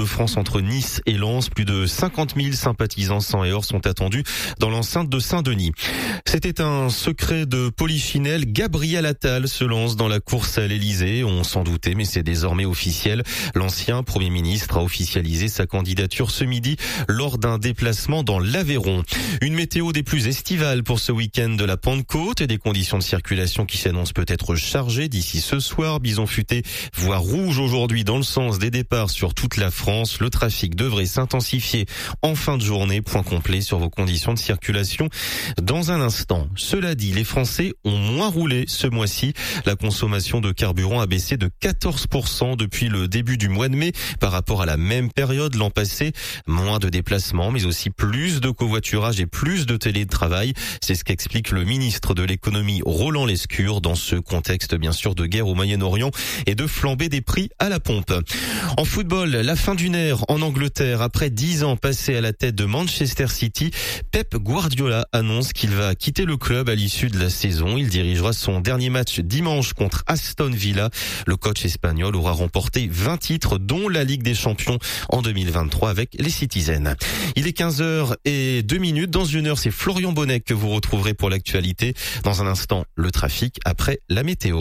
de France entre Nice et Lens. Plus de 50 000 sympathisants sang et or sont attendus dans l'enceinte de Saint-Denis. C'était un secret de polichinelle. Gabriel Attal se lance dans la course à l'Elysée. On s'en doutait, mais c'est désormais officiel. L'ancien Premier ministre a officialisé sa candidature ce midi lors d'un déplacement dans l'Aveyron. Une météo des plus estivales pour ce week-end de la Pentecôte et des conditions de circulation qui s'annoncent peut-être chargées d'ici ce soir. Bison futé, voire rouge aujourd'hui dans le sens des départs sur toute la France. Le trafic devrait s'intensifier en fin de journée. Point complet sur vos conditions de circulation dans un instant. Cela dit, les Français ont moins roulé ce mois-ci. La consommation de carburant a baissé de 14% depuis le début du mois de mai par rapport à la même période l'an passé. Moins de déplacements, mais aussi plus de covoiturage et plus de télétravail. C'est ce qu'explique le ministre de l'économie Roland Lescure dans ce contexte bien sûr de guerre au Moyen-Orient et de flambée des prix à la pompe. En football, la fin d'une ère en Angleterre. Après 10 ans passés à la tête de Manchester City, Pep Guardiola annonce qu'il va quitter le club à l'issue de la saison. Il dirigera son dernier match dimanche contre Aston Villa. Le coach espagnol aura remporté 20 titres, dont la Ligue des Champions en 2023 avec les Citizens. Il est 15h02. Dans une heure, c'est Florian Bonnet que vous retrouverez pour l'actualité. Dans un instant, le trafic après la météo.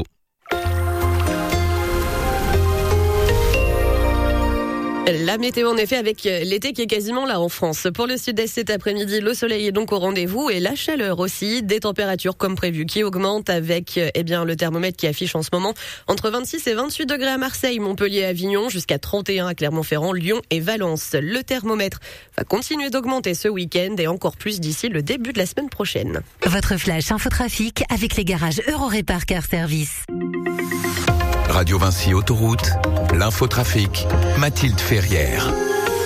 La météo en effet avec l'été qui est quasiment là en France. Pour le sud-est cet après-midi, le soleil est donc au rendez-vous et la chaleur aussi, des températures comme prévu qui augmentent avec le thermomètre qui affiche en ce moment entre 26 et 28 degrés à Marseille, Montpellier, Avignon, jusqu'à 31 à Clermont-Ferrand, Lyon et Valence. Le thermomètre va continuer d'augmenter ce week-end et encore plus d'ici le début de la semaine prochaine. Votre flash infotrafic avec les garages Eurorépar Car Service. Radio Vinci Autoroute, l'infotrafic, Mathilde Ferrière.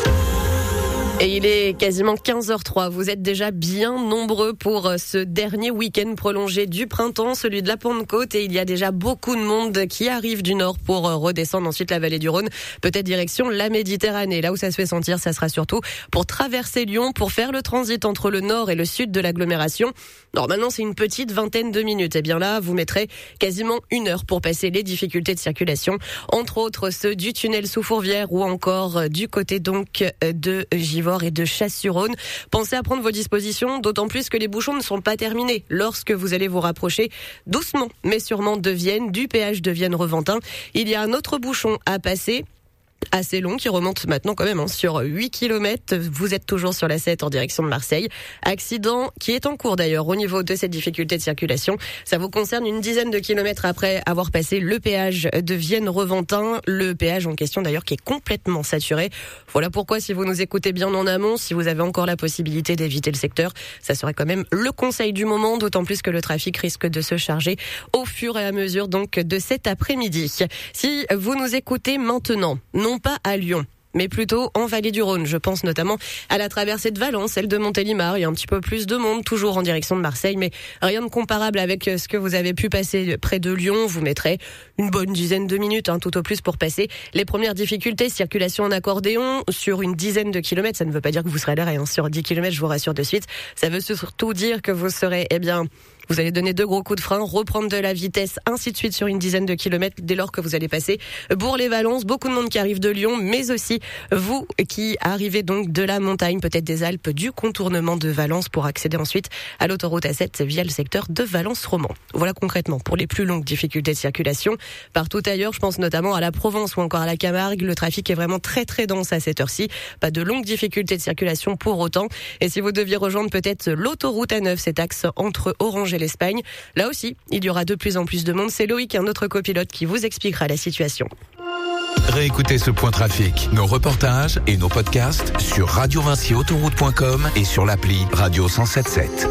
Et il est quasiment 15h03. Vous êtes déjà bien nombreux pour ce dernier week-end prolongé du printemps, celui de la Pentecôte. Et il y a déjà beaucoup de monde qui arrive du nord pour redescendre ensuite la vallée du Rhône. Peut-être direction la Méditerranée. Là où ça se fait sentir, ça sera surtout pour traverser Lyon, pour faire le transit entre le nord et le sud de l'agglomération. Normalement, c'est une petite vingtaine de minutes. Et bien là, vous mettrez quasiment 1 heure pour passer les difficultés de circulation. Entre autres, ceux du tunnel sous Fourvière ou encore du côté donc de Givors et de Chasse-sur-Rhône. Pensez à prendre vos dispositions, d'autant plus que les bouchons ne sont pas terminés lorsque vous allez vous rapprocher doucement, mais sûrement de Vienne, du péage de Vienne-Reventin. Il y a un autre bouchon à passer, assez long, qui remonte maintenant quand même sur 8 km. Vous êtes toujours sur la 7 en direction de Marseille. Accident qui est en cours d'ailleurs au niveau de cette difficulté de circulation. Ça vous concerne une dizaine de kilomètres après avoir passé le péage de Vienne-Reventin. Le péage en question d'ailleurs qui est complètement saturé. Voilà pourquoi si vous nous écoutez bien en amont, si vous avez encore la possibilité d'éviter le secteur, ça serait quand même le conseil du moment, d'autant plus que le trafic risque de se charger au fur et à mesure donc de cet après-midi. Si vous nous écoutez maintenant, non pas à Lyon, mais plutôt en vallée du Rhône. Je pense notamment à la traversée de Valence, celle de Montélimar. Il y a un petit peu plus de monde, toujours en direction de Marseille, mais rien de comparable avec ce que vous avez pu passer près de Lyon. Vous mettrez une bonne dizaine de minutes, tout au plus, pour passer les premières difficultés. Circulation en accordéon sur une dizaine de kilomètres. Ça ne veut pas dire que vous serez à l'arrêt. Sur 10 kilomètres, je vous rassure de suite. Ça veut surtout dire que vous serez, vous allez donner 2 gros coups de frein, reprendre de la vitesse, ainsi de suite sur une dizaine de kilomètres dès lors que vous allez passer Bourg-les-Valences. Beaucoup de monde qui arrive de Lyon, mais aussi vous qui arrivez donc de la montagne, peut-être des Alpes, du contournement de Valence pour accéder ensuite à l'autoroute A7 via le secteur de Valence-Romand. Voilà concrètement pour les plus longues difficultés de circulation. Partout ailleurs, je pense notamment à la Provence ou encore à la Camargue, le trafic est vraiment très très dense à cette heure-ci. Pas de longues difficultés de circulation pour autant. Et si vous deviez rejoindre peut-être l'autoroute A9, cet axe entre Orange et l'Espagne, là aussi, il y aura de plus en plus de monde. C'est Loïc, un autre copilote, qui vous expliquera la situation. Réécoutez ce point trafic, nos reportages et nos podcasts sur radiovinciautoroute.com et sur l'appli Radio 107.7.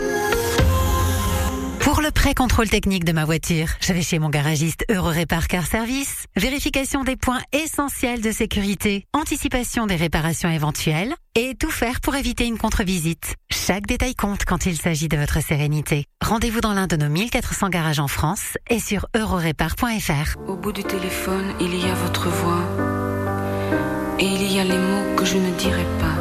Pour le pré-contrôle technique de ma voiture, je vais chez mon garagiste Eurorépar Car Service. Vérification des points essentiels de sécurité, anticipation des réparations éventuelles et tout faire pour éviter une contre-visite. Chaque détail compte quand il s'agit de votre sérénité. Rendez-vous dans l'un de nos 1400 garages en France et sur eurorépar.fr. Au bout du téléphone, il y a votre voix et il y a les mots que je ne dirai pas.